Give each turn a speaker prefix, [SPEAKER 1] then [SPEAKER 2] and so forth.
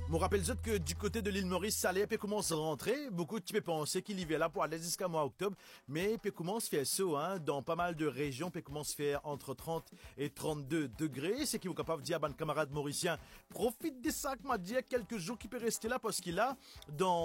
[SPEAKER 1] Je me rappelle que du côté de l'île Maurice, ça allait, puis commence à rentrer. Beaucoup de types pensaient qu'il y avait là pour aller jusqu'à mois octobre, mais puis commence à faire ça, hein, dans pas mal de régions, puis commence à faire entre 30 et 32 degrés. C'est qui vous capable de dire à ban camarade mauricien, profite de ça, que m'a dit quelques jours qui peut rester là parce qu'il a dans